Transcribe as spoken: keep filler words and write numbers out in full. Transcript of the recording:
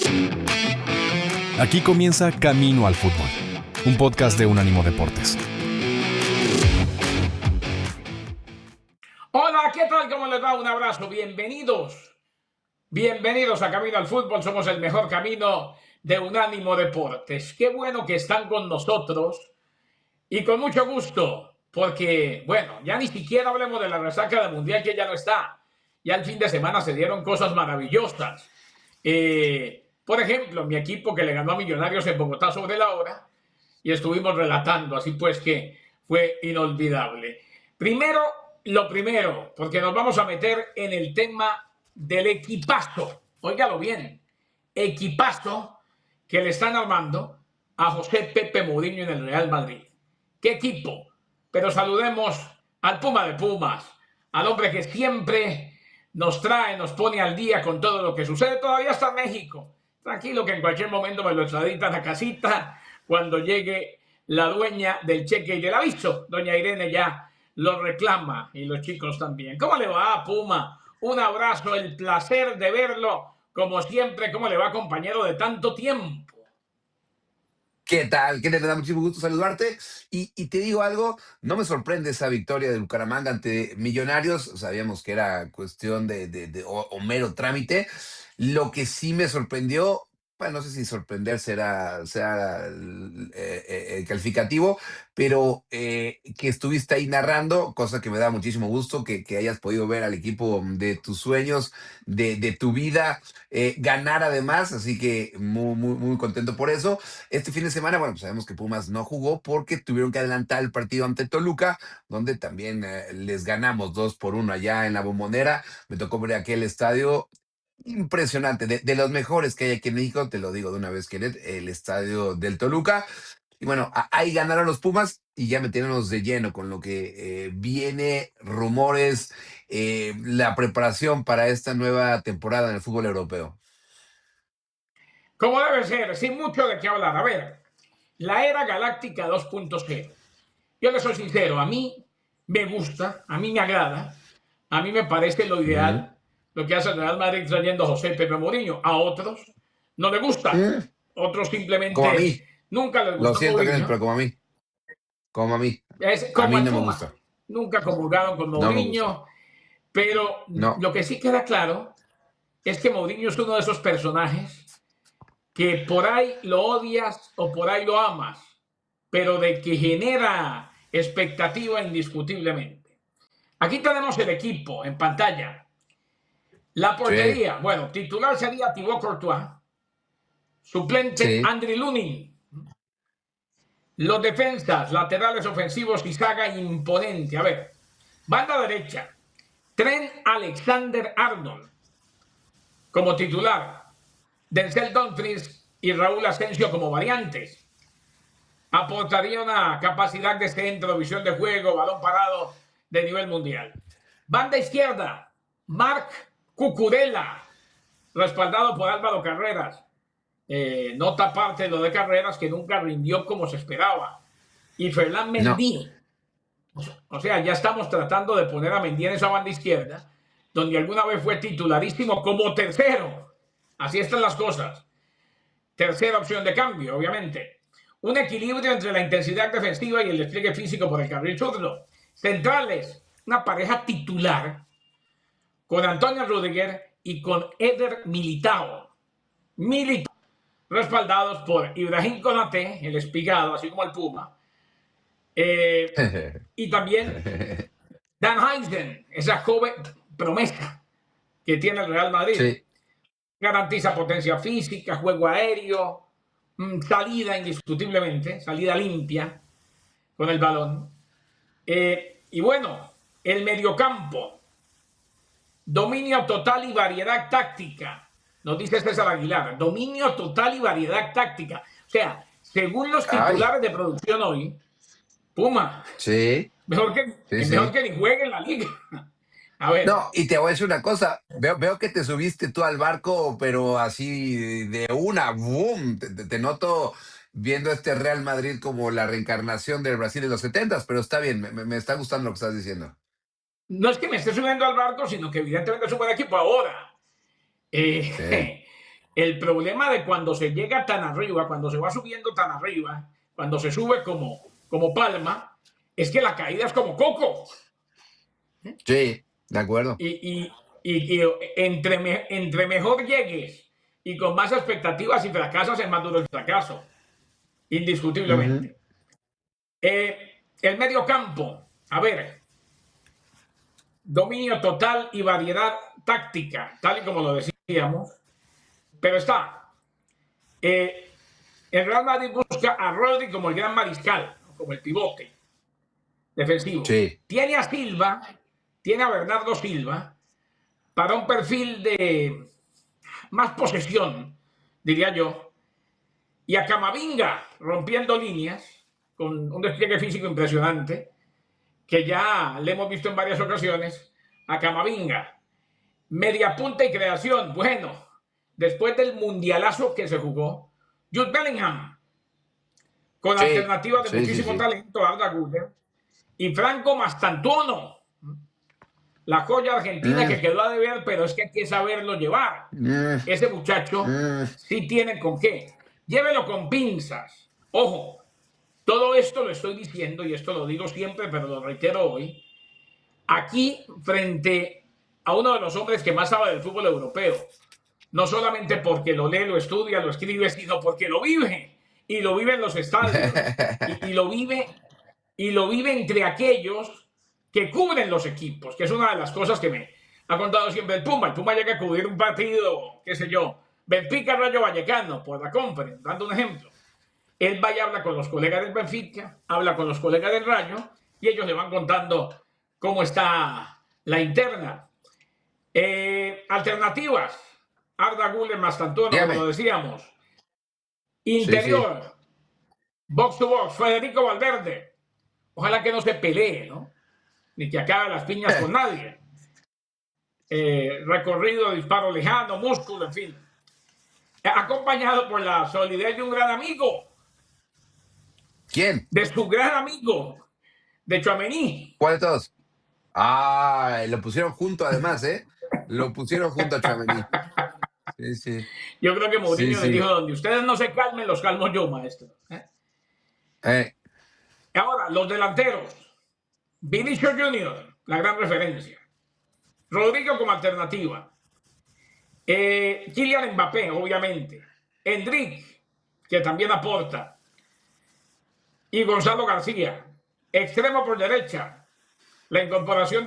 Aquí comienza Camino al Fútbol, un podcast de Unánimo Deportes. Hola, ¿qué tal? ¿Cómo les va? Un abrazo. Bienvenidos. Bienvenidos a Camino al Fútbol. Somos el mejor camino de Unánimo Deportes. Qué bueno que están con nosotros y con mucho gusto, porque, bueno, ya ni siquiera hablemos de la resaca del Mundial que ya no está. Ya el fin de semana se dieron cosas maravillosas. Eh, por ejemplo, mi equipo que le ganó a Millonarios en Bogotá sobre la hora y estuvimos relatando, así pues que fue inolvidable. Primero, lo primero, porque nos vamos a meter en el tema del equipazo. Óigalo bien, equipazo que le están armando a José Pepe Mourinho en el Real Madrid. ¿Qué equipo? Pero saludemos al Puma de Pumas, al hombre que siempre nos trae, nos pone al día con todo lo que sucede. Todavía está en México. Tranquilo que en cualquier momento me lo extraditan a casita cuando llegue la dueña del cheque y del aviso. Doña Irene ya lo reclama y los chicos también. ¿Cómo le va, Puma? Un abrazo, el placer de verlo como siempre. ¿Cómo le va, compañero de tanto tiempo? ¿Qué tal? ¿Qué te da muchísimo gusto saludarte? Y, y te digo algo, no me sorprende esa victoria de Bucaramanga ante Millonarios. Sabíamos que era cuestión de, de, de o, o mero trámite. Lo que sí me sorprendió, bueno, no sé si sorprender será, sea el, eh, eh, el calificativo, pero eh, que estuviste ahí narrando, cosa que me da muchísimo gusto, que, que hayas podido ver al equipo de tus sueños, de, de tu vida, eh, ganar además, así que muy, muy, muy contento por eso. Este fin de semana, bueno, pues sabemos que Pumas no jugó porque tuvieron que adelantar el partido ante Toluca, donde también eh, les ganamos dos por uno allá en la Bombonera. Me tocó ver aquel estadio impresionante, de, de los mejores que hay aquí en México, te lo digo de una vez, Kenneth, el estadio del Toluca. Y bueno, a- ahí ganaron los Pumas y ya metiéndonos de lleno con lo que eh, viene, rumores, eh, la preparación para esta nueva temporada en el fútbol europeo. Como debe ser, sin mucho de qué hablar. A ver, la era galáctica dos punto cero. Yo le soy sincero, a mí me gusta, a mí me agrada, a mí me parece lo Ujú. ideal lo que hace el Real Madrid trayendo a José Pepe Mourinho. A otros no les gusta. Mm, Otros Como a simplemente mí, nunca les lo gustó siento, Kenneth, Mourinho. pero como a mí, como a mí, Es a como mí el no me Puma. gusta, Nunca comulgaron con no me gusta. Mourinho. Pero No. lo que sí queda claro es que Mourinho es uno de esos personajes que por ahí lo odias o por ahí lo amas, pero de que genera expectativa indiscutiblemente. Aquí tenemos el equipo en pantalla. La Sí, portería, bueno, titular sería Thibaut Courtois, suplente sí. Andriy Lunin. Los defensas, laterales ofensivos y saga imponente. A ver, banda derecha, Trent Alexander-Arnold como titular, Denzel Dumfries y Raúl Asensio como variantes. Aportaría una capacidad de centro, visión de juego, balón parado de nivel mundial. Banda izquierda, Marc Cucurella, respaldado por Álvaro Carreras. Eh, nota aparte de lo de Carreras que nunca rindió como se esperaba. Y Ferland No. Mendy. O sea, ya estamos tratando de poner a Mendy en esa banda izquierda, donde alguna vez fue titularísimo como tercero. Así están las cosas. Tercera opción de cambio, obviamente. Un equilibrio entre la intensidad defensiva y el despliegue físico por el carril zurdo. Centrales, una pareja titular con Antonio Rudiger y con Eder Militao. Militao, respaldados por Ibrahim Konaté, el espigado, así como el Puma. Eh, y también Dan Heisen, esa joven promesa que tiene el Real Madrid. Sí. Garantiza potencia física, juego aéreo, salida indiscutiblemente, salida limpia con el balón. Eh, y bueno, el mediocampo, dominio total y variedad táctica, nos dice César Aguilar, dominio total y variedad táctica. O sea, según los Ay, titulares de producción hoy, Puma, sí, mejor que, sí, mejor sí. que ni juegue en la liga. A ver, No, y te voy a decir una cosa, veo, veo que te subiste tú al barco, pero así de una, boom, te, te- te noto viendo este Real Madrid como la reencarnación del Brasil de los setentas, pero está bien, me, me- me está gustando lo que estás diciendo. no es que me esté subiendo al barco, sino que evidentemente es un buen equipo ahora. Sí. Eh, El problema de cuando se llega tan arriba, cuando se va subiendo tan arriba, cuando se sube como, como palma, es que la caída es como coco. Sí, de acuerdo. Y, y, y, y entre, me, entre mejor llegues y con más expectativas y fracasas, es más duro el fracaso. Indiscutiblemente. Uh-huh. eh, el medio campo, a ver, dominio total y variedad táctica, tal y como lo decíamos, pero está. Eh, el Real Madrid busca a Rodri como el gran mariscal, como el pivote defensivo. Sí. Tiene a Silva, tiene a Bernardo Silva, para un perfil de más posesión, diría yo, y a Camavinga rompiendo líneas, con un despliegue físico impresionante, que ya le hemos visto en varias ocasiones, a Camavinga. Media punta y creación, bueno, después del mundialazo que se jugó, Jude Bellingham, con sí, alternativas de sí, muchísimo sí, sí. talento, Arda Güler, y Franco Mastantuono, la joya argentina mm. que quedó a deber, pero es que hay que saberlo llevar. Mm. Ese muchacho mm. sí tiene con qué. Llévelo con pinzas. Ojo, todo esto lo estoy diciendo y esto lo digo siempre, pero lo reitero hoy. Aquí, frente a uno de los hombres que más sabe del fútbol europeo, no solamente porque lo lee, lo estudia, lo escribe, sino porque lo vive. Y lo vive en los estadios. y, y, lo vive, y lo vive entre aquellos que cubren los equipos, que es una de las cosas que me ha contado siempre el Puma. El Puma llega a cubrir un partido, qué sé yo, Benfica Rayo Vallecano, por la Conference, dando un ejemplo. Él va y habla con los colegas del Benfica, habla con los colegas del Rayo, y ellos le van contando cómo está la interna. Eh, alternativas, Arda Güler, Mastantuono, como lo decíamos. Interior, sí, sí. Box to box, Federico Valverde. Ojalá que no se pelee, ¿no? Ni que acabe las piñas con nadie. Eh, recorrido, disparo lejano, músculo, en fin. Acompañado por la solidez de un gran amigo. ¿Quién? De su gran amigo, de Tchouaméni. ¿Cuál de todos? Ah, lo pusieron junto además, ¿eh? Lo pusieron junto a Tchouaméni. Sí, sí. Yo creo que Mourinho sí, le sí. dijo, donde ustedes no se calmen, los calmo yo, maestro. ¿Eh? Eh. Ahora, los delanteros. Vinicius Junior, la gran referencia. Rodrigo como alternativa. Eh, Kylian Mbappé, obviamente. Endrick, que también aporta. Y Gonzalo García. Extremo por derecha. La incorporación de